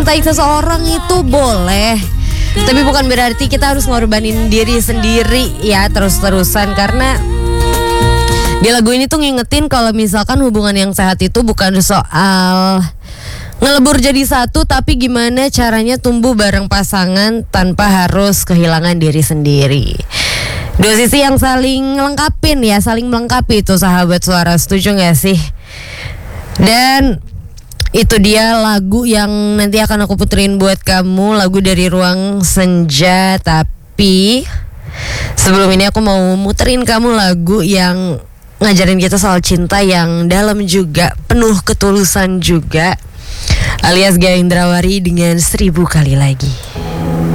mencintai seseorang itu boleh, tapi bukan berarti kita harus ngorbanin diri sendiri ya terus-terusan. Karena di lagu ini tuh ngingetin kalau misalkan hubungan yang sehat itu bukan soal ngelebur jadi satu, tapi gimana caranya tumbuh bareng pasangan tanpa harus kehilangan diri sendiri. Dua sisi yang saling lengkapin ya, saling melengkapi itu sahabat suara, setuju gak sih? Dan itu dia lagu yang nanti akan aku puterin buat kamu, lagu dari Ruang Senja. Tapi sebelum ini aku mau muterin kamu lagu yang ngajarin kita soal cinta yang dalam juga, penuh ketulusan juga, alias Gaya Indrawari dengan 1000 kali lagi.